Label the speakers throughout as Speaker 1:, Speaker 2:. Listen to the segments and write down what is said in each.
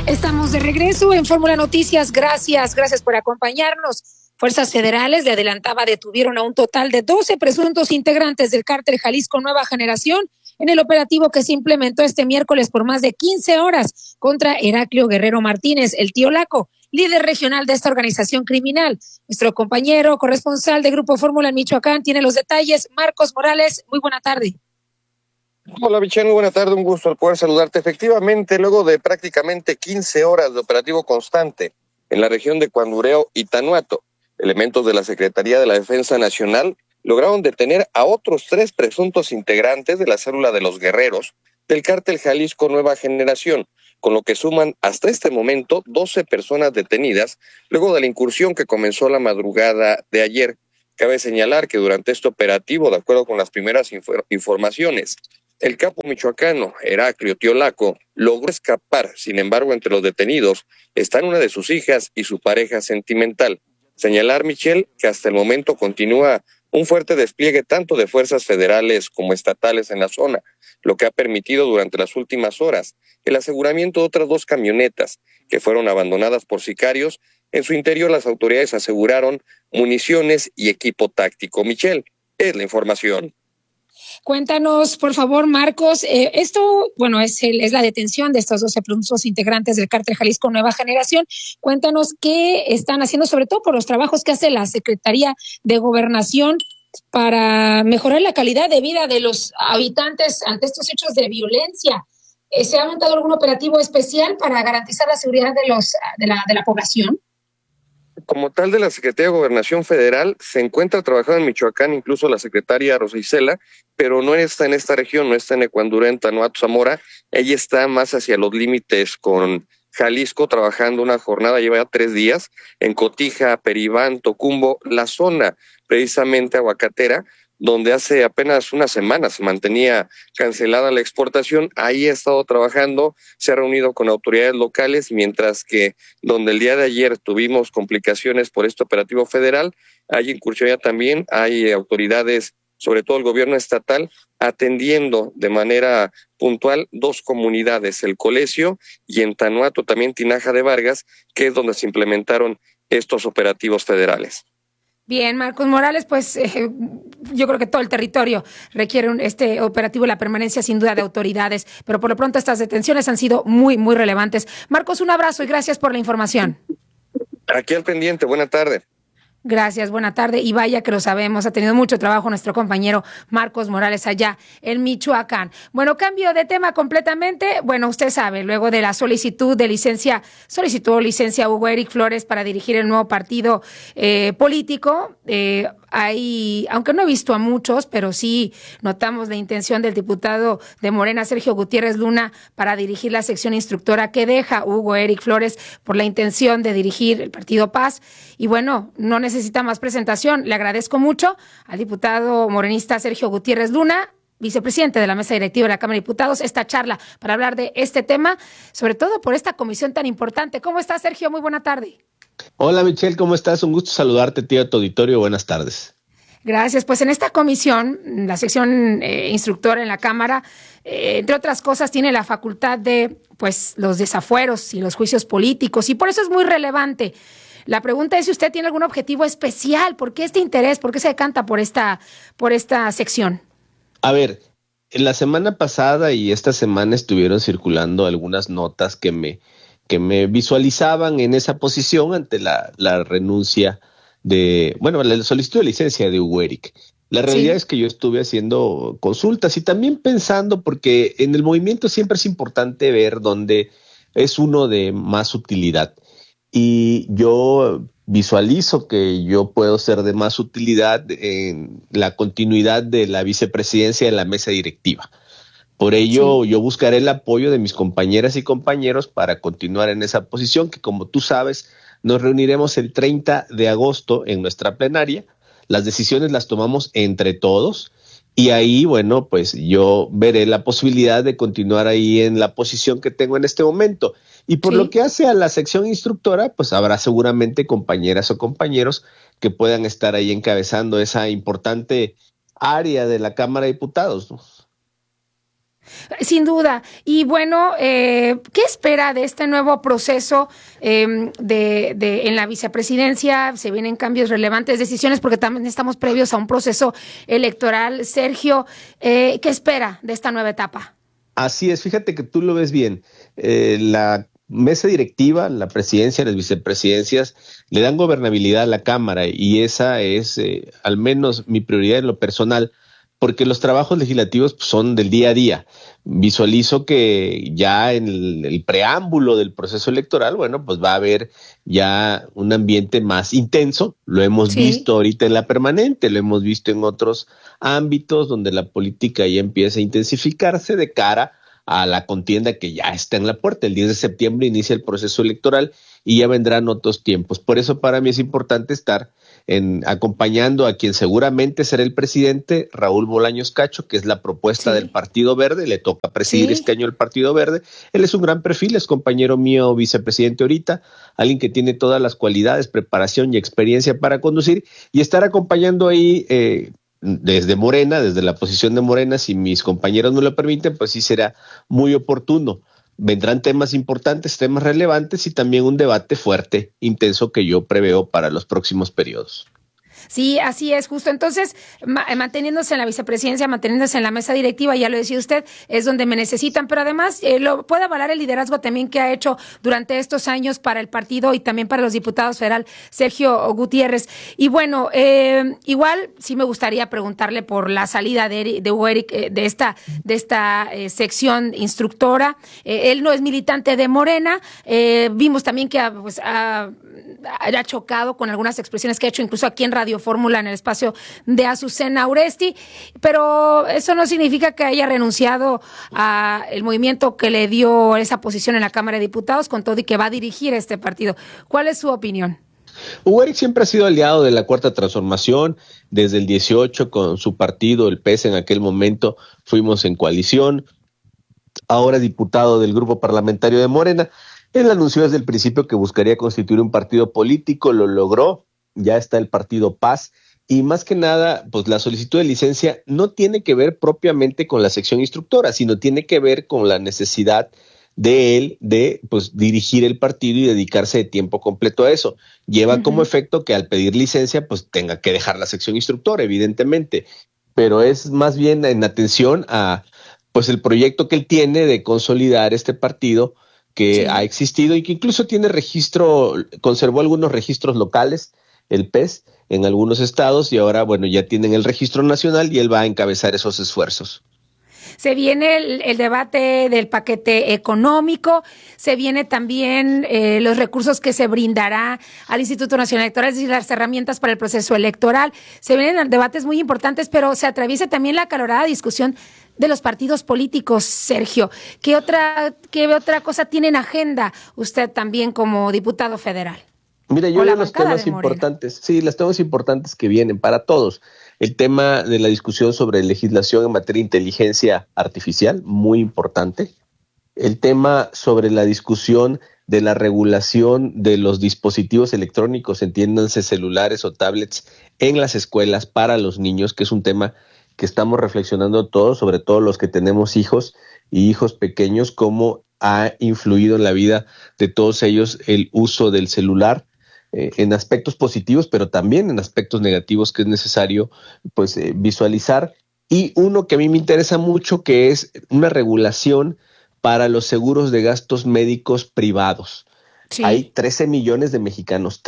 Speaker 1: Estamos de regreso en Fórmula Noticias. Gracias por acompañarnos. Fuerzas federales, le adelantaba, detuvieron a un total de 12 presuntos integrantes del cártel Jalisco Nueva Generación en el operativo que se implementó este miércoles por más de 15 horas contra Heraclio Guerrero Martínez, el tío Laco, líder regional de esta organización criminal. Nuestro compañero corresponsal de Grupo Fórmula en Michoacán tiene los detalles. Marcos Morales, muy buena tarde.
Speaker 2: Hola, Michelle, muy buena tarde, un gusto al poder saludarte. Efectivamente, luego de prácticamente 15 horas de operativo constante en la región de Cuandureo y Tanuato, elementos de la Secretaría de la Defensa Nacional lograron detener a otros 3 presuntos integrantes de la célula de los guerreros del cártel Jalisco Nueva Generación, con lo que suman hasta este momento 12 personas detenidas luego de la incursión que comenzó la madrugada de ayer. Cabe señalar que durante este operativo, de acuerdo con las primeras informaciones, el capo michoacano Heraclio Tío Laco logró escapar. Sin embargo, entre los detenidos están una de sus hijas y su pareja sentimental. Señalar, Michelle, que hasta el momento continúa un fuerte despliegue tanto de fuerzas federales como estatales en la zona, lo que ha permitido durante las últimas horas el aseguramiento de otras 2 camionetas que fueron abandonadas por sicarios. En su interior, las autoridades aseguraron municiones y equipo táctico. Michelle, es la información.
Speaker 1: Cuéntanos, por favor, Marcos, esto, bueno, es la detención de estos 12 presuntos integrantes del cártel Jalisco Nueva Generación. Cuéntanos qué están haciendo, sobre todo por los trabajos que hace la Secretaría de Gobernación para mejorar la calidad de vida de los habitantes ante estos hechos de violencia. ¿Se ha montado algún operativo especial para garantizar la seguridad de la población?
Speaker 2: Como tal, de la Secretaría de Gobernación Federal se encuentra trabajando en Michoacán, incluso la secretaria Rosa Isela, pero no está en esta región, no está en Ecuandurá, en Tanuato, Zamora. Ella está más hacia los límites con Jalisco, trabajando una jornada, lleva ya 3 días, en Cotija, Peribán, Tocumbo, la zona precisamente aguacatera, donde hace apenas una semana se mantenía cancelada la exportación. Ahí ha estado trabajando, se ha reunido con autoridades locales, mientras que donde el día de ayer tuvimos complicaciones por este operativo federal, hay incursión ya también, hay autoridades, sobre todo el gobierno estatal, atendiendo de manera puntual 2 comunidades, el Colesio y en Tanuato también Tinaja de Vargas, que es donde se implementaron estos operativos federales.
Speaker 1: Bien, Marcos Morales, pues yo creo que todo el territorio requiere este operativo y la permanencia sin duda de autoridades, pero por lo pronto estas detenciones han sido muy, muy relevantes. Marcos, un abrazo y gracias por la información.
Speaker 2: Aquí al pendiente, buena tarde.
Speaker 1: Gracias, buena tarde. Y vaya que lo sabemos, ha tenido mucho trabajo nuestro compañero Marcos Morales allá en Michoacán. Bueno, cambio de tema completamente. Bueno, usted sabe, luego de la solicitó licencia Hugo Eric Flores para dirigir el nuevo partido político. Ahí, aunque no he visto a muchos, pero sí notamos la intención del diputado de Morena, Sergio Gutiérrez Luna, para dirigir la sección instructora que deja Hugo Eric Flores por la intención de dirigir el Partido Paz. Y bueno, no necesita más presentación. Le agradezco mucho al diputado morenista Sergio Gutiérrez Luna, vicepresidente de la mesa directiva de la Cámara de Diputados, esta charla para hablar de este tema, sobre todo por esta comisión tan importante. ¿Cómo está, Sergio? Muy buena tarde.
Speaker 3: Hola, Michelle, ¿cómo estás? Un gusto saludarte, tío, a tu auditorio. Buenas tardes.
Speaker 1: Gracias. Pues en esta comisión, la sección instructora en la Cámara, entre otras cosas, tiene la facultad de pues los desafueros y los juicios políticos, y por eso es muy relevante. La pregunta es si usted tiene algún objetivo especial. ¿Por qué este interés? ¿Por qué se decanta por esta sección?
Speaker 3: A ver, en la semana pasada y esta semana estuvieron circulando algunas notas que me visualizaban en esa posición ante la renuncia la solicitud de licencia de Hugo Eric. La realidad es que yo estuve haciendo consultas y también pensando, porque en el movimiento siempre es importante ver dónde es uno de más utilidad. Y yo visualizo que yo puedo ser de más utilidad en la continuidad de la vicepresidencia de la mesa directiva. Por ello, yo buscaré el apoyo de mis compañeras y compañeros para continuar en esa posición, que como tú sabes, nos reuniremos el 30 de agosto en nuestra plenaria. Las decisiones las tomamos entre todos y ahí, bueno, pues yo veré la posibilidad de continuar ahí en la posición que tengo en este momento. Y por lo que hace a la sección instructora, pues habrá seguramente compañeras o compañeros que puedan estar ahí encabezando esa importante área de la Cámara de Diputados, ¿no?
Speaker 1: Sin duda. Y bueno, ¿qué espera de este nuevo proceso en la vicepresidencia? Se vienen cambios relevantes, decisiones, porque también estamos previos a un proceso electoral. Sergio, ¿qué espera de esta nueva etapa?
Speaker 3: Así es, fíjate que tú lo ves bien. La mesa directiva, la presidencia, las vicepresidencias le dan gobernabilidad a la Cámara y esa es al menos mi prioridad en lo personal, porque los trabajos legislativos pues, son del día a día. Visualizo que ya en el preámbulo del proceso electoral, bueno, pues va a haber ya un ambiente más intenso. Lo hemos visto ahorita en la permanente, lo hemos visto en otros ámbitos donde la política ya empieza a intensificarse de cara a la contienda que ya está en la puerta. El 10 de septiembre inicia el proceso electoral y ya vendrán otros tiempos. Por eso para mí es importante estar acompañando a quien seguramente será el presidente, Raúl Bolaños Cacho, que es la propuesta del Partido Verde, le toca presidir este año el Partido Verde. Él es un gran perfil, es compañero mío vicepresidente ahorita, alguien que tiene todas las cualidades, preparación y experiencia para conducir y estar acompañando ahí desde Morena, desde la posición de Morena, si mis compañeros me lo permiten, pues sí será muy oportuno. Vendrán temas importantes, temas relevantes y también un debate fuerte, intenso que yo preveo para los próximos periodos.
Speaker 1: Sí, así es, justo. Entonces, manteniéndose en la vicepresidencia, manteniéndose en la mesa directiva, ya lo decía usted, es donde me necesitan, pero además lo puede avalar el liderazgo también que ha hecho durante estos años para el partido y también para los diputados federal, Sergio Gutiérrez. Y bueno, igual sí me gustaría preguntarle por la salida de Hugo Eric de esta sección instructora. Él no es militante de Morena. Vimos también que ha chocado con algunas expresiones que ha hecho incluso aquí en Radio Fórmula, en el espacio de Azucena Uresti, pero eso no significa que haya renunciado a el movimiento que le dio esa posición en la Cámara de Diputados, con todo y que va a dirigir este partido. ¿Cuál es su opinión?
Speaker 3: Hugo Eric siempre ha sido aliado de la Cuarta Transformación, desde el 18 con su partido, el PES, en aquel momento fuimos en coalición, ahora diputado del grupo parlamentario de Morena. Él anunció desde el principio que buscaría constituir un partido político, lo logró, ya está el partido Paz, y más que nada, pues la solicitud de licencia no tiene que ver propiamente con la sección instructora, sino tiene que ver con la necesidad de él de pues dirigir el partido y dedicarse de tiempo completo a eso. Lleva como efecto que al pedir licencia, pues tenga que dejar la sección instructora, evidentemente, pero es más bien en atención a pues el proyecto que él tiene de consolidar este partido que ha existido y que incluso tiene conservó algunos registros locales, el PES, en algunos estados, y ahora, bueno, ya tienen el registro nacional y él va a encabezar esos esfuerzos.
Speaker 1: Se viene el debate del paquete económico, se viene también los recursos que se brindará al Instituto Nacional Electoral, es decir, las herramientas para el proceso electoral. Se vienen debates muy importantes, pero se atraviesa también la acalorada discusión de los partidos políticos, Sergio. ¿Qué otra cosa tiene en agenda usted también como diputado federal?
Speaker 3: Mira, yo los temas importantes, los temas importantes que vienen para todos. El tema de la discusión sobre legislación en materia de inteligencia artificial, muy importante. El tema sobre la discusión de la regulación de los dispositivos electrónicos, entiéndanse celulares o tablets, en las escuelas para los niños, que es un tema que estamos reflexionando todos, sobre todo los que tenemos hijos y hijos pequeños, cómo ha influido en la vida de todos ellos el uso del celular, en aspectos positivos, pero también en aspectos negativos que es necesario pues visualizar. Y uno que a mí me interesa mucho, que es una regulación para los seguros de gastos médicos privados. Sí. Hay 13 millones de mexicanos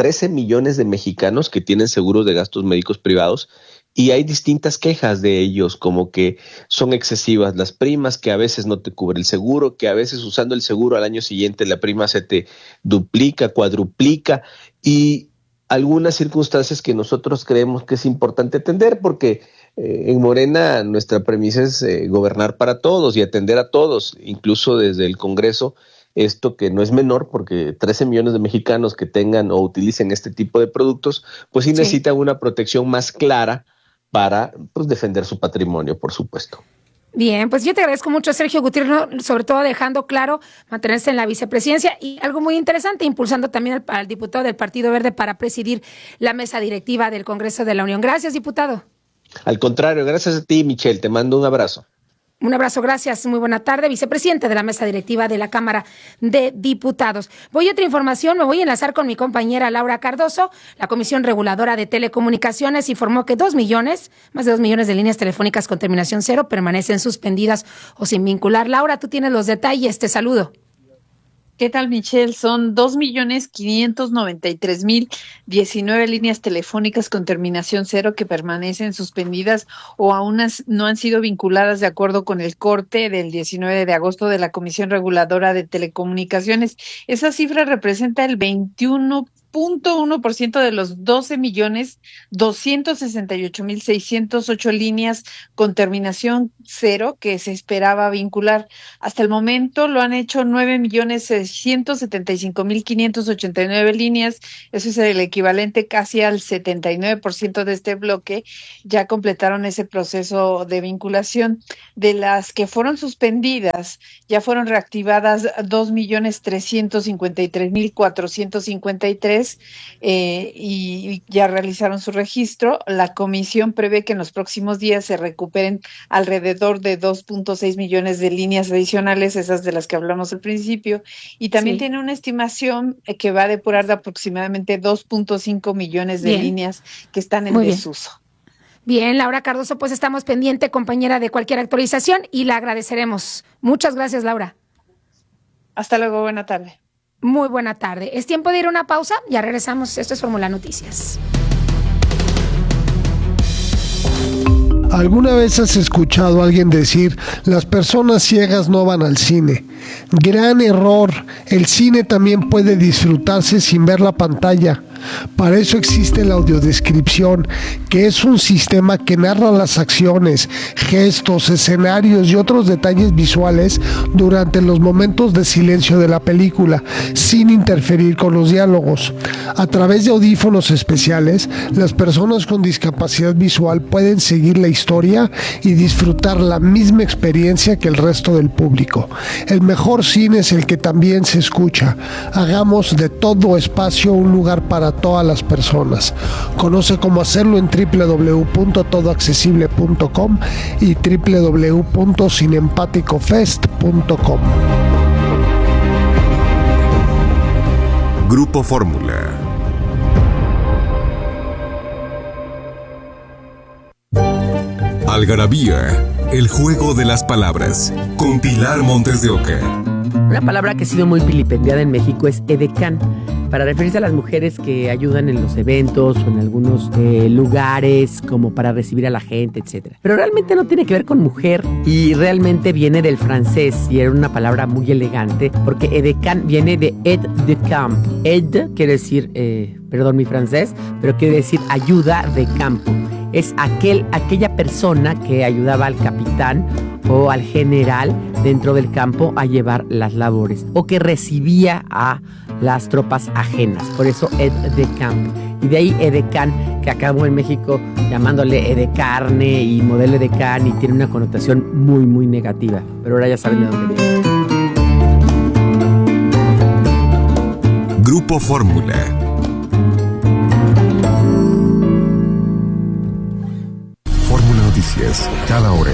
Speaker 3: que tienen seguros de gastos médicos privados y hay distintas quejas de ellos, como que son excesivas las primas, que a veces no te cubre el seguro, que a veces usando el seguro al año siguiente la prima se te duplica, cuadruplica, y algunas circunstancias que nosotros creemos que es importante atender, porque en Morena nuestra premisa es gobernar para todos y atender a todos, incluso desde el Congreso, esto que no es menor, porque 13 millones de mexicanos que tengan o utilicen este tipo de productos, pues sí necesitan una protección más clara para pues, defender su patrimonio, por supuesto.
Speaker 1: Bien, pues yo te agradezco mucho, Sergio Gutiérrez, sobre todo dejando claro mantenerse en la vicepresidencia y algo muy interesante, impulsando también al diputado del Partido Verde para presidir la mesa directiva del Congreso de la Unión. Gracias, diputado.
Speaker 3: Al contrario, gracias a ti, Michelle. Te mando un abrazo.
Speaker 1: Un abrazo, gracias. Muy buena tarde, vicepresidente de la mesa directiva de la Cámara de Diputados. Voy a otra información, me voy a enlazar con mi compañera Laura Cardoso. La Comisión Reguladora de Telecomunicaciones informó que más de 2 millones de líneas telefónicas con terminación 0 permanecen suspendidas o sin vincular. Laura, tú tienes los detalles, te saludo.
Speaker 4: ¿Qué tal, Michelle? Son 2.593.019 líneas telefónicas con terminación 0 que permanecen suspendidas o aún no han sido vinculadas de acuerdo con el corte del 19 de agosto de la Comisión Reguladora de Telecomunicaciones. Esa cifra representa el 21.1% de los 12.268.608 líneas con terminación 0 que se esperaba vincular. Hasta el momento lo han hecho 9.675.589 líneas. Eso es el equivalente casi al 79% de este bloque. Ya completaron ese proceso de vinculación. De las que fueron suspendidas, ya fueron reactivadas 2.353.453 y ya realizaron su registro. La comisión prevé que en los próximos días se recuperen alrededor de 2.6 millones de líneas adicionales, esas de las que hablamos al principio, y también tiene una estimación que va a depurar de aproximadamente 2.5 millones de líneas que están en desuso.
Speaker 1: Bien, Laura Cardoso, pues estamos pendiente, compañera, de cualquier actualización y la agradeceremos. Muchas gracias, Laura.
Speaker 4: Hasta luego, buena tarde.
Speaker 1: Muy buena tarde. Es tiempo de ir a una pausa. Ya regresamos. Esto es Fórmula Noticias.
Speaker 5: ¿Alguna vez has escuchado a alguien decir, las personas ciegas no van al cine? Gran error. El cine también puede disfrutarse sin ver la pantalla. Para eso existe la audiodescripción, que es un sistema que narra las acciones, gestos, escenarios y otros detalles visuales durante los momentos de silencio de la película, sin interferir con los diálogos. A través de audífonos especiales, las personas con discapacidad visual pueden seguir la historia y disfrutar la misma experiencia que el resto del público. El mejor cine es el que también se escucha. Hagamos de todo espacio un lugar para todas las personas. Conoce cómo hacerlo en www.todoaccesible.com y www.cinempaticofest.com.
Speaker 6: Grupo Fórmula. Algarabía, el juego de las palabras, con Pilar Montes de Oca.
Speaker 7: Una palabra que ha sido muy vilipendiada en México es edecán, para referirse a las mujeres que ayudan en los eventos o en algunos lugares como para recibir a la gente, etc. Pero realmente no tiene que ver con mujer y realmente viene del francés y era una palabra muy elegante porque edecán viene de aide de camp. Aide quiere decir, perdón mi francés, pero quiere decir ayuda de campo. Es aquella persona que ayudaba al capitán o al general dentro del campo a llevar las labores o que recibía a las tropas ajenas, por eso aide de camp. Y de ahí edecán, que acabó en México llamándole edecarne y modelo edecán y tiene una connotación muy muy negativa, pero ahora ya saben de dónde viene.
Speaker 6: Grupo Fórmula. Fórmula Noticias, cada hora.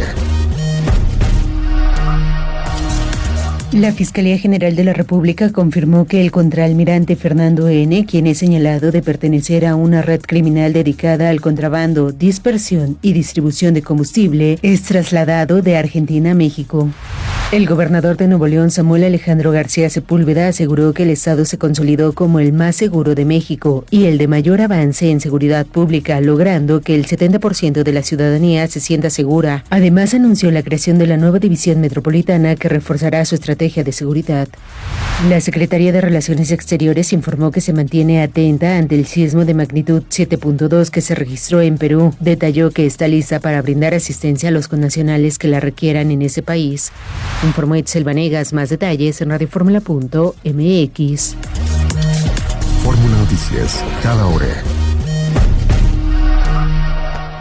Speaker 8: La Fiscalía General de la República confirmó que el contraalmirante Fernando N., quien es señalado de pertenecer a una red criminal dedicada al contrabando, dispersión y distribución de combustible, es trasladado de Argentina a México. El gobernador de Nuevo León, Samuel Alejandro García Sepúlveda, aseguró que el estado se consolidó como el más seguro de México y el de mayor avance en seguridad pública, logrando que el 70% de la ciudadanía se sienta segura. Además, anunció la creación de la nueva división metropolitana que reforzará su estrategia de seguridad. La Secretaría de Relaciones Exteriores informó que se mantiene atenta ante el sismo de magnitud 7.2 que se registró en Perú. Detalló que está lista para brindar asistencia a los connacionales que la requieran en ese país. Informó Itzel Vanegas. Más detalles en radioformula.mx.
Speaker 6: Fórmula Noticias, cada hora.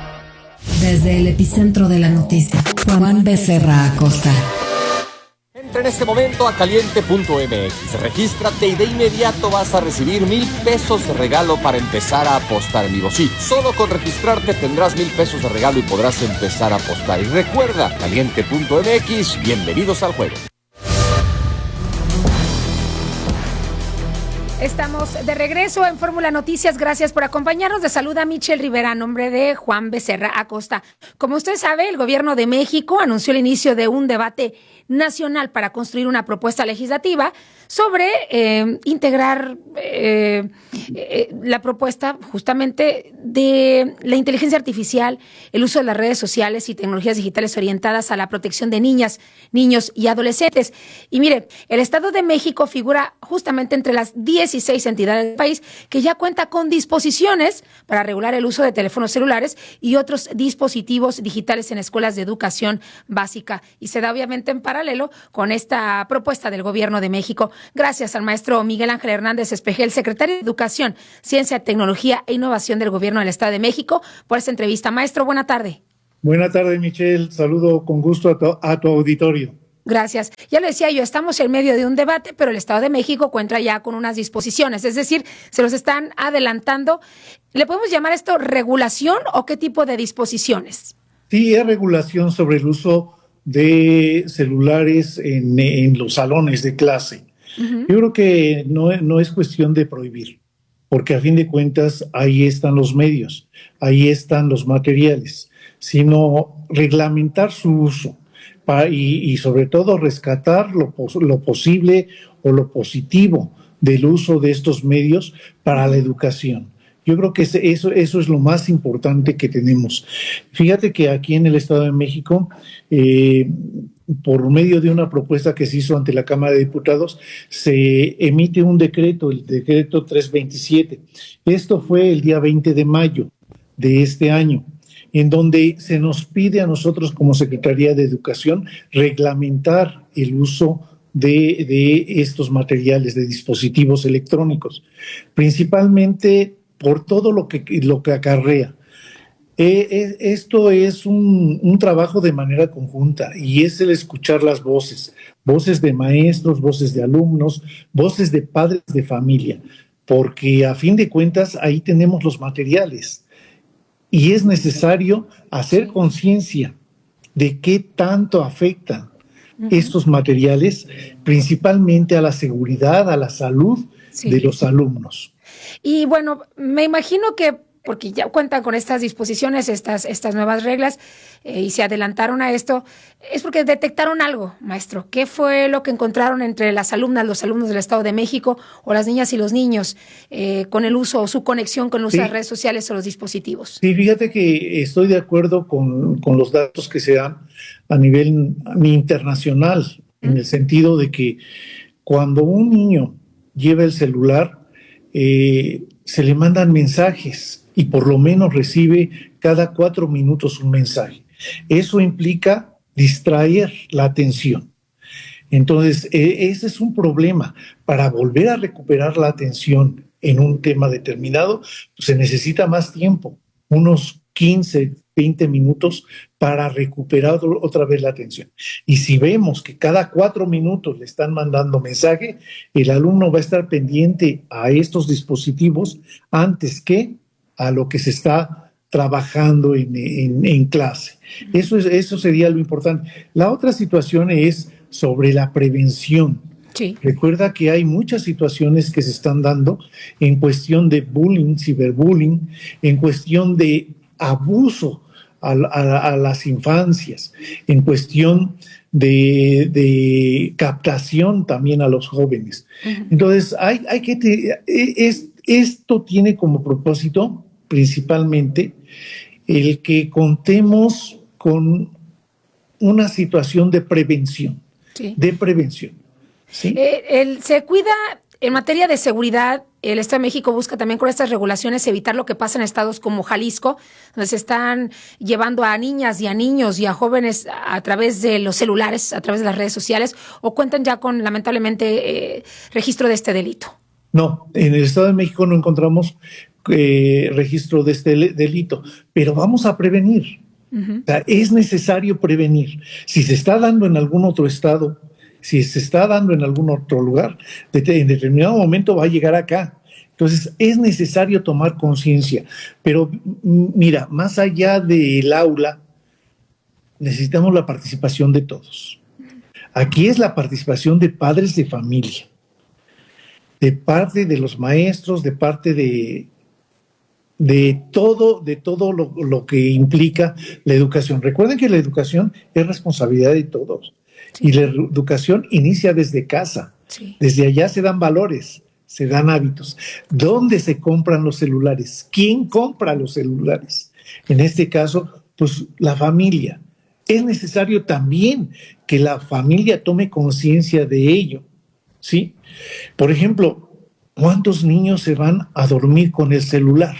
Speaker 9: Desde el epicentro de la noticia, Juan Becerra Acosta. Entra en este momento a caliente.mx, regístrate y de inmediato vas a recibir 1,000 pesos de regalo para empezar a apostar en vivo. Sí, solo con registrarte tendrás 1,000 pesos de regalo y podrás empezar a apostar. Y recuerda, caliente.mx, bienvenidos al juego.
Speaker 1: Estamos de regreso en Fórmula Noticias. Gracias por acompañarnos. De saluda Michelle Rivera a nombre de Juan Becerra Acosta. Como usted sabe, el gobierno de México anunció el inicio de un debate nacional para construir una propuesta legislativa sobre integrar la propuesta justamente de la inteligencia artificial, el uso de las redes sociales y tecnologías digitales orientadas a la protección de niñas, niños y adolescentes. Y mire, el Estado de México figura justamente entre las 16 entidades del país que ya cuenta con disposiciones para regular el uso de teléfonos celulares y otros dispositivos digitales en escuelas de educación básica. Y se da obviamente en paralelo con esta propuesta del gobierno de México. Gracias al maestro Miguel Ángel Hernández Espejel, secretario de Educación, Ciencia, Tecnología e Innovación del Gobierno del Estado de México, por esta entrevista. Maestro, buena tarde.
Speaker 10: Buena tarde, Michelle. Saludo con gusto a tu auditorio.
Speaker 1: Gracias. Ya lo decía yo, estamos en medio de un debate, pero el Estado de México cuenta ya con unas disposiciones, es decir, se los están adelantando. ¿Le podemos llamar esto regulación o qué tipo de disposiciones?
Speaker 10: Sí, es regulación sobre el uso de celulares en los salones de clase. Uh-huh. Yo creo que no es cuestión de prohibir, porque a fin de cuentas ahí están los medios, ahí están los materiales, sino reglamentar su uso y sobre todo rescatar lo posible o lo positivo del uso de estos medios para la educación. Yo creo que eso es lo más importante que tenemos. Fíjate que aquí en el Estado de México, por medio de una propuesta que se hizo ante la Cámara de Diputados, se emite un decreto, el decreto 327. Esto fue el día 20 de mayo de este año, en donde se nos pide a nosotros como Secretaría de Educación reglamentar el uso de estos materiales, de dispositivos electrónicos, principalmente por todo lo que acarrea. Esto es un trabajo de manera conjunta y es el escuchar las voces de maestros, voces de alumnos, voces de padres de familia, porque a fin de cuentas ahí tenemos los materiales y es necesario hacer conciencia de qué tanto afectan estos materiales, principalmente a la seguridad, a la salud de los alumnos.
Speaker 1: Y bueno, me imagino que porque ya cuentan con estas disposiciones, estas nuevas reglas, y se adelantaron a esto, es porque detectaron algo, maestro. ¿Qué fue lo que encontraron entre las alumnas, los alumnos del Estado de México, o las niñas y los niños, con el uso o su conexión con el uso de las redes sociales o los dispositivos?
Speaker 10: Sí, fíjate que estoy de acuerdo con los datos que se dan a nivel internacional, en el sentido de que cuando un niño lleva el celular, se le mandan mensajes y por lo menos recibe cada 4 minutos un mensaje. Eso implica distraer la atención. Entonces, ese es un problema. Para volver a recuperar la atención en un tema determinado, pues, se necesita más tiempo, unos 15, 20 minutos para recuperar otra vez la atención. Y si vemos que cada 4 minutos le están mandando mensaje, el alumno va a estar pendiente a estos dispositivos antes que a lo que se está trabajando en clase. Eso sería lo importante. La otra situación es sobre la prevención.
Speaker 1: Sí.
Speaker 10: Recuerda que hay muchas situaciones que se están dando en cuestión de bullying, ciberbullying, en cuestión de abuso a las infancias, en cuestión de captación también a los jóvenes. Uh-huh. Entonces, esto tiene como propósito principalmente el que contemos con una situación de prevención.
Speaker 1: Sí.
Speaker 10: De prevención. ¿Sí?
Speaker 1: Se cuida en materia de seguridad. El Estado de México busca también con estas regulaciones evitar lo que pasa en estados como Jalisco, donde se están llevando a niñas y a niños y a jóvenes a través de los celulares, a través de las redes sociales, o cuentan ya con, lamentablemente, registro de este delito.
Speaker 10: No, en el Estado de México no encontramos registro de este delito, pero vamos a prevenir. Uh-huh. O sea, es necesario prevenir. Si se está dando en algún otro estado, Si se está dando en algún otro lugar, en determinado momento va a llegar acá. Entonces, es necesario tomar conciencia. Pero mira, más allá del aula, necesitamos la participación de todos. Aquí es la participación de padres de familia, de parte de los maestros, de parte de todo lo que implica la educación. Recuerden que la educación es responsabilidad de todos. Sí. Y la educación inicia desde casa. Sí. Desde allá se dan valores, se dan hábitos. ¿Dónde se compran los celulares? ¿Quién compra los celulares? En este caso, pues la familia. Es necesario también que la familia tome conciencia de ello, ¿sí? Por ejemplo, ¿cuántos niños se van a dormir con el celular?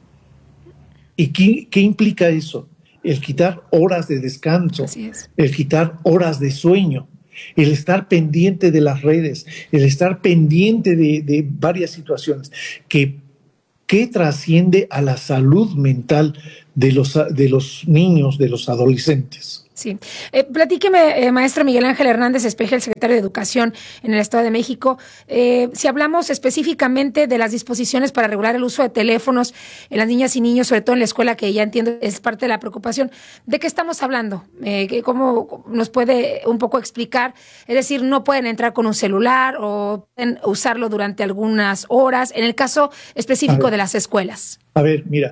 Speaker 10: ¿Y qué implica eso? El quitar horas de descanso, el quitar horas de sueño, el estar pendiente de las redes, el estar pendiente de varias situaciones que trasciende a la salud mental de los niños, de los adolescentes.
Speaker 1: Sí. Platíqueme, maestro Miguel Ángel Hernández Espeje, el secretario de Educación en el Estado de México, si hablamos específicamente de las disposiciones para regular el uso de teléfonos en las niñas y niños, sobre todo en la escuela, que ya entiendo es parte de la preocupación, ¿de qué estamos hablando? ¿Cómo nos puede un poco explicar? Es decir, ¿no pueden entrar con un celular o pueden usarlo durante algunas horas? En el caso específico de las escuelas.
Speaker 10: A ver, mira.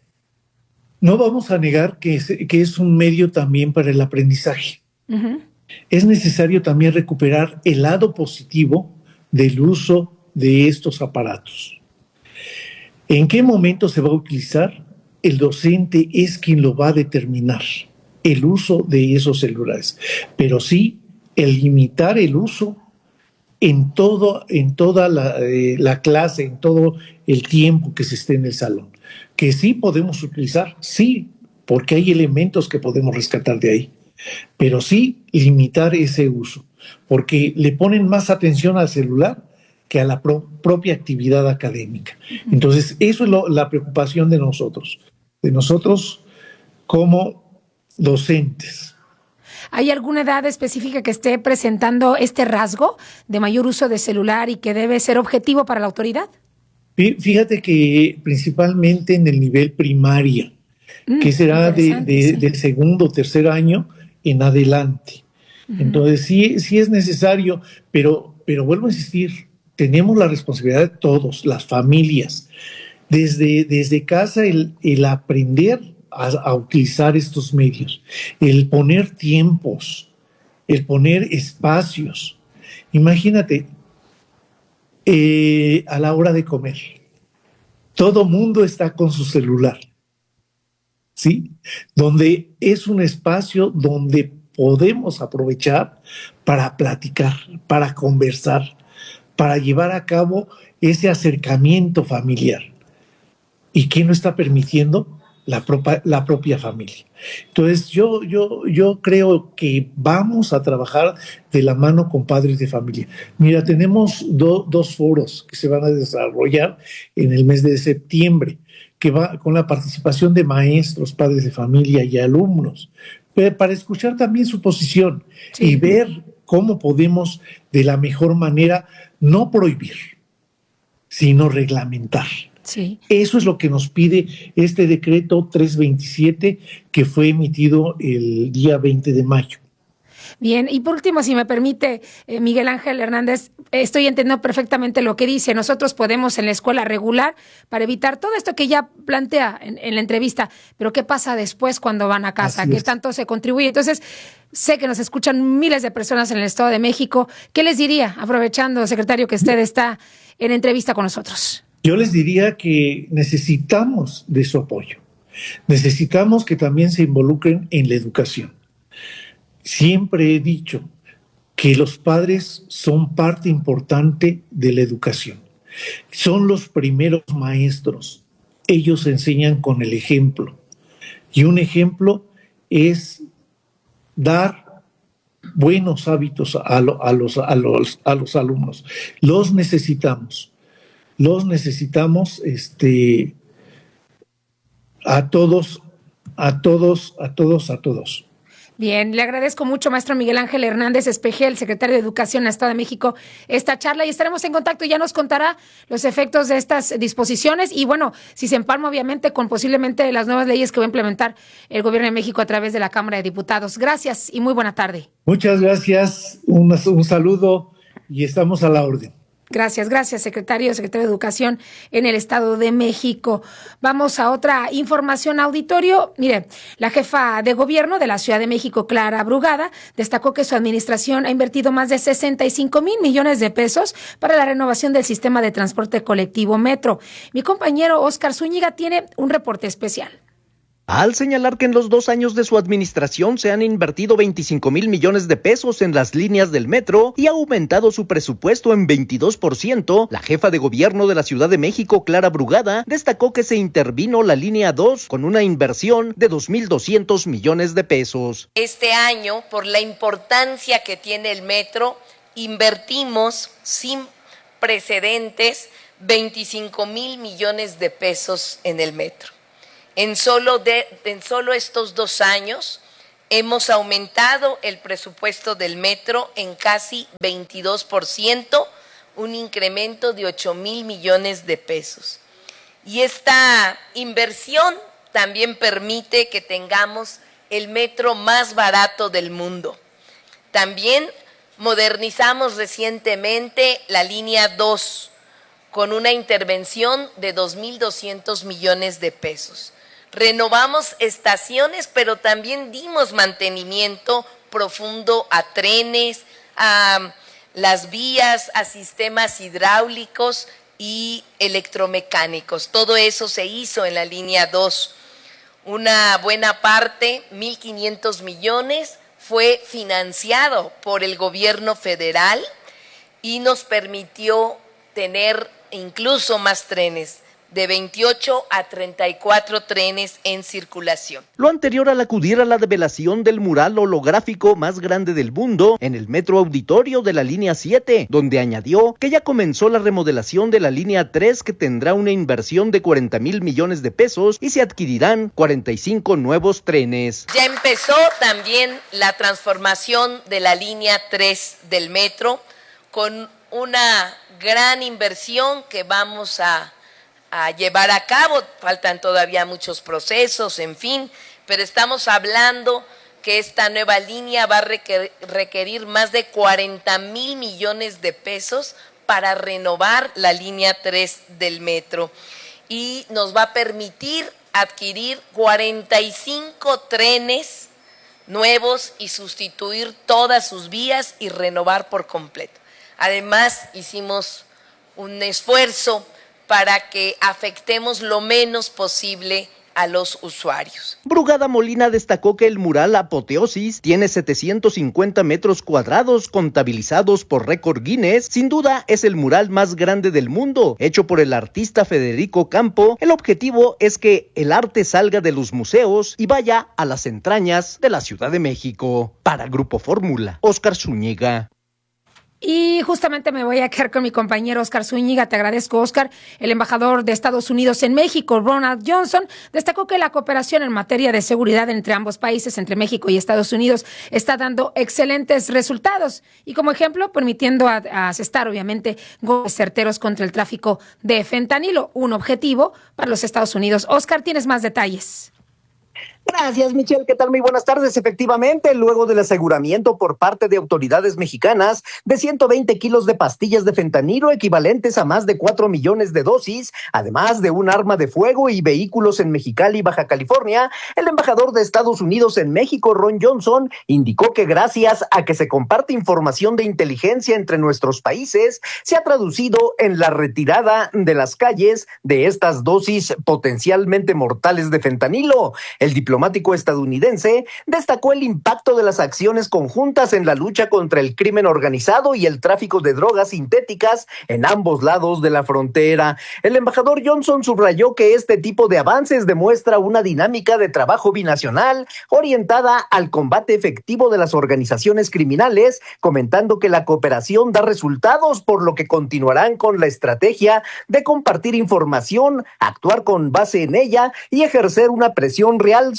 Speaker 10: No vamos a negar que es un medio también para el aprendizaje. Uh-huh. Es necesario también recuperar el lado positivo del uso de estos aparatos. ¿En qué momento se va a utilizar? El docente es quien lo va a determinar, el uso de esos celulares. Pero sí, el limitar el uso en toda la clase, en todo el tiempo que se esté en el salón. Que sí podemos utilizar, sí, porque hay elementos que podemos rescatar de ahí, pero sí limitar ese uso, porque le ponen más atención al celular que a la propia actividad académica. Entonces, eso es la preocupación de nosotros como docentes.
Speaker 1: ¿Hay alguna edad específica que esté presentando este rasgo de mayor uso de celular y que debe ser objetivo para la autoridad?
Speaker 10: Fíjate que principalmente en el nivel primaria, que será del segundo o tercer año en adelante. Uh-huh. Entonces sí es necesario, pero vuelvo a insistir, tenemos la responsabilidad de todos, las familias, desde casa el aprender a utilizar estos medios, el poner tiempos, el poner espacios. Imagínate, a la hora de comer, todo mundo está con su celular, ¿sí? Donde es un espacio donde podemos aprovechar para platicar, para conversar, para llevar a cabo ese acercamiento familiar. ¿Y quién lo está permitiendo? La propia familia. Entonces, yo creo que vamos a trabajar de la mano con padres de familia. Mira, tenemos dos foros que se van a desarrollar en el mes de septiembre, que va con la participación de maestros, padres de familia y alumnos, para escuchar también su posición y ver cómo podemos, de la mejor manera, no prohibir, sino reglamentar. Sí. Eso es lo que nos pide este decreto 327 que fue emitido el día 20 de mayo.
Speaker 1: Bien, y por último, si me permite, Miguel Ángel Hernández, estoy entendiendo perfectamente lo que dice. Nosotros podemos en la escuela regular para evitar todo esto que ya plantea en la entrevista, pero ¿qué pasa después cuando van a casa? ¿Qué tanto se contribuye? Entonces, sé que nos escuchan miles de personas en el Estado de México. ¿Qué les diría, aprovechando, secretario, que usted está en entrevista con nosotros?
Speaker 10: Yo les diría que necesitamos de su apoyo. Necesitamos que también se involucren en la educación. Siempre he dicho que los padres son parte importante de la educación. Son los primeros maestros. Ellos enseñan con el ejemplo. Y un ejemplo es dar buenos hábitos a los alumnos. Los necesitamos a todos.
Speaker 1: Bien, le agradezco mucho, maestro Miguel Ángel Hernández Espejel, secretario de Educación en el Estado de México, esta charla, y estaremos en contacto y ya nos contará los efectos de estas disposiciones y bueno, si se empalma obviamente con posiblemente las nuevas leyes que va a implementar el gobierno de México a través de la Cámara de Diputados. Gracias y muy buena tarde.
Speaker 10: Muchas gracias, un saludo y estamos a la orden.
Speaker 1: Gracias, secretario de Educación en el Estado de México. Vamos a otra información, auditorio. Mire, la jefa de gobierno de la Ciudad de México, Clara Brugada, destacó que su administración ha invertido más de 65 mil millones de pesos para la renovación del sistema de transporte colectivo Metro. Mi compañero Óscar Zúñiga tiene un reporte especial.
Speaker 11: Al señalar que en los 2 años de su administración se han invertido 25 mil millones de pesos en las líneas del metro y ha aumentado su presupuesto en 22%, la jefa de gobierno de la Ciudad de México, Clara Brugada, destacó que se intervino la línea 2 con una inversión de 2.200 millones de pesos.
Speaker 12: Este año, por la importancia que tiene el metro, invertimos sin precedentes 25 mil millones de pesos en el metro. En solo estos 2 años hemos aumentado el presupuesto del metro en casi 22%, un incremento de 8 mil millones de pesos. Y esta inversión también permite que tengamos el metro más barato del mundo. También modernizamos recientemente la línea 2 con una intervención de 2.200 millones de pesos. Renovamos estaciones, pero también dimos mantenimiento profundo a trenes, a las vías, a sistemas hidráulicos y electromecánicos. Todo eso se hizo en la línea 2. Una buena parte, 1.500 millones, fue financiado por el gobierno federal y nos permitió tener incluso más trenes, de 28 a 34 trenes en circulación.
Speaker 11: Lo anterior al acudir a la develación del mural holográfico más grande del mundo en el Metro Auditorio de la línea 7, donde añadió que ya comenzó la remodelación de la línea 3, que tendrá una inversión de 40 mil millones de pesos y se adquirirán 45 nuevos trenes.
Speaker 12: Ya empezó también la transformación de la línea 3 del metro con una gran inversión que vamos a llevar a cabo. Faltan todavía muchos procesos, en fin, pero estamos hablando que esta nueva línea va a requerir más de 40 mil millones de pesos para renovar la línea 3 del metro y nos va a permitir adquirir 45 trenes nuevos y sustituir todas sus vías y renovar por completo. Además, hicimos un esfuerzo para que afectemos lo menos posible a los usuarios.
Speaker 11: Brugada Molina destacó que el mural Apoteosis tiene 750 metros cuadrados contabilizados por récord Guinness. Sin duda es el mural más grande del mundo, hecho por el artista Federico Campo. El objetivo es que el arte salga de los museos y vaya a las entrañas de la Ciudad de México. Para Grupo Fórmula, Óscar Zúñiga.
Speaker 1: Y justamente me voy a quedar con mi compañero Óscar Zúñiga. Te agradezco, Óscar. El embajador de Estados Unidos en México, Ronald Johnson, destacó que la cooperación en materia de seguridad entre ambos países, entre México y Estados Unidos, está dando excelentes resultados. Y como ejemplo, permitiendo asestar, obviamente, golpes certeros contra el tráfico de fentanilo, un objetivo para los Estados Unidos. Óscar, tienes más detalles.
Speaker 13: Gracias, Michelle. ¿Qué tal? Muy buenas tardes. Efectivamente, luego del aseguramiento por parte de autoridades mexicanas de 120 kilos de pastillas de fentanilo equivalentes a más de 4 millones de dosis, además de un arma de fuego y vehículos en Mexicali, Baja California, el embajador de Estados Unidos en México, Ron Johnson, indicó que gracias a que se comparte información de inteligencia entre nuestros países, se ha traducido en la retirada de las calles de estas dosis potencialmente mortales de fentanilo. El diplomático estadounidense destacó el impacto de las acciones conjuntas en la lucha contra el crimen organizado y el tráfico de drogas sintéticas en ambos lados de la frontera. El embajador Johnson subrayó que este tipo de avances demuestra una dinámica de trabajo binacional orientada al combate efectivo de las organizaciones criminales, comentando que la cooperación da resultados, por lo que continuarán con la estrategia de compartir información, actuar con base en ella y ejercer una presión real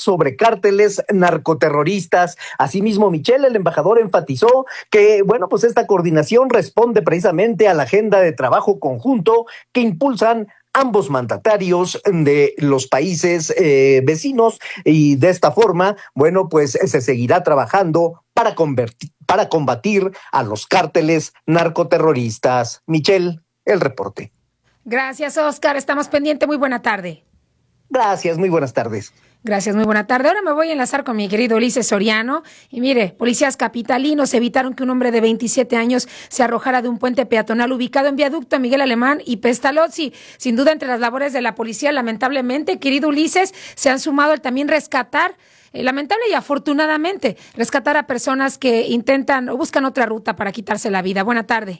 Speaker 13: sobre cárteles narcoterroristas. Asimismo, Michelle, el embajador, enfatizó que, bueno, pues esta coordinación responde precisamente a la agenda de trabajo conjunto que impulsan ambos mandatarios de los países vecinos, y de esta forma, bueno, pues se seguirá trabajando para combatir a los cárteles narcoterroristas. Michelle, el reporte.
Speaker 1: Gracias, Oscar. Estamos pendientes. Muy buena tarde.
Speaker 13: Gracias, muy buenas tardes.
Speaker 1: Gracias, muy buena tarde. Ahora me voy a enlazar con mi querido Ulises Soriano. Y mire, policías capitalinos evitaron que un hombre de 27 años se arrojara de un puente peatonal ubicado en Viaducto Miguel Alemán y Pestalozzi. Sin duda, entre las labores de la policía, lamentablemente, querido Ulises, se han sumado el también rescatar, lamentable y afortunadamente, rescatar a personas que intentan o buscan otra ruta para quitarse la vida. Buena tarde.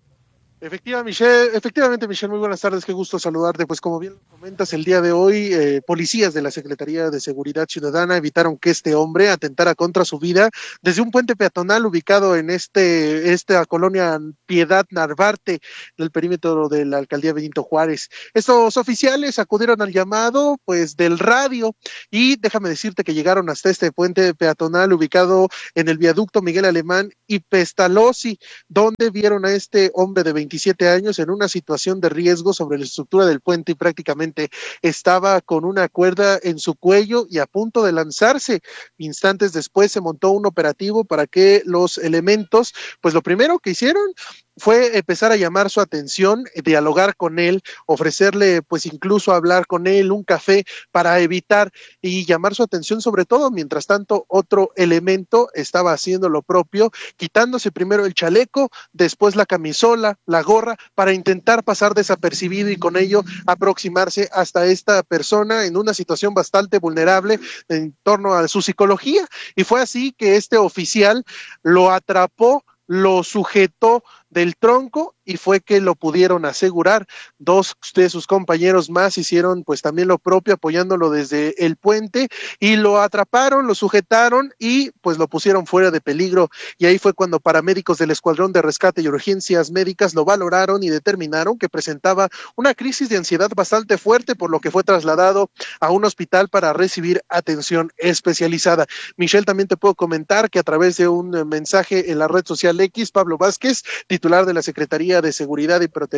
Speaker 14: Efectivamente, Michelle, muy buenas tardes, qué gusto saludarte. Pues como bien comentas, el día de hoy, policías de la Secretaría de Seguridad Ciudadana evitaron que este hombre atentara contra su vida desde un puente peatonal ubicado en esta colonia Piedad Narvarte, en el perímetro de la alcaldía Benito Juárez. Estos oficiales acudieron al llamado, pues, del radio, y déjame decirte que llegaron hasta este puente peatonal ubicado en el viaducto Miguel Alemán y Pestalozzi, donde vieron a este hombre de 27 años en una situación de riesgo sobre la estructura del puente, y prácticamente estaba con una cuerda en su cuello y a punto de lanzarse. Instantes después se montó un operativo para que los elementos, pues lo primero que hicieron fue empezar a llamar su atención, dialogar con él, ofrecerle pues incluso hablar con él, un café, para evitar y llamar su atención. Sobre todo, mientras tanto, otro elemento estaba haciendo lo propio, quitándose primero el chaleco, después la camisola, la gorra, para intentar pasar desapercibido y con ello aproximarse hasta esta persona en una situación bastante vulnerable en torno a su psicología. Y fue así que este oficial lo atrapó, lo sujetó del tronco y fue que lo pudieron asegurar. Dos de sus compañeros más hicieron pues también lo propio, apoyándolo desde el puente, y lo atraparon, lo sujetaron y pues lo pusieron fuera de peligro. Y ahí fue cuando paramédicos del Escuadrón de Rescate y Urgencias Médicas lo valoraron y determinaron que presentaba una crisis de ansiedad bastante fuerte, por lo que fue trasladado a un hospital para recibir atención especializada. Michelle, también te puedo comentar que a través de un mensaje en la red social X, Pablo Vázquez, titular de la Secretaría de Seguridad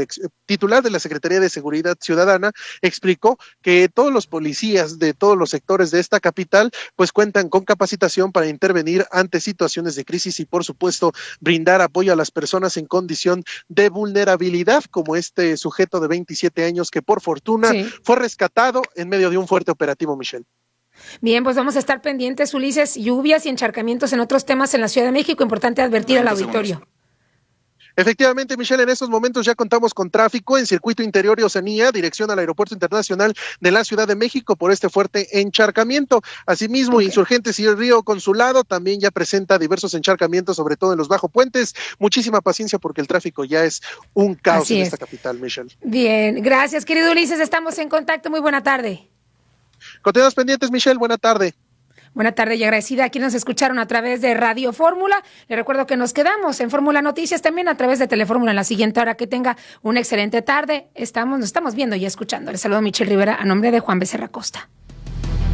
Speaker 14: Ciudadana, explicó que todos los policías de todos los sectores de esta capital pues cuentan con capacitación para intervenir ante situaciones de crisis y por supuesto brindar apoyo a las personas en condición de vulnerabilidad, como este sujeto de 27 años que por fortuna fue rescatado en medio de un fuerte operativo, Michelle.
Speaker 1: Bien, pues vamos a estar pendientes, Ulises. Lluvias y encharcamientos en otros temas en la Ciudad de México. Importante advertir al auditorio.
Speaker 14: Efectivamente, Michelle, en estos momentos ya contamos con tráfico en circuito interior y Oceanía, dirección al Aeropuerto Internacional de la Ciudad de México por este fuerte encharcamiento. Asimismo, Insurgentes y el Río Consulado también ya presenta diversos encharcamientos, sobre todo en los bajo puentes. Muchísima paciencia porque el tráfico ya es un caos en esta capital, Michelle.
Speaker 1: Bien, gracias, querido Ulises. Estamos en contacto. Muy buena tarde.
Speaker 14: Continuamos pendientes, Michelle. Buena tarde.
Speaker 1: Buena tarde y agradecida a quienes nos escucharon a través de Radio Fórmula. Les recuerdo que nos quedamos en Fórmula Noticias también a través de Telefórmula en la siguiente hora. Que tenga una excelente tarde. Nos estamos viendo y escuchando. Les saludo a Michelle Rivera a nombre de Juan Becerra Costa.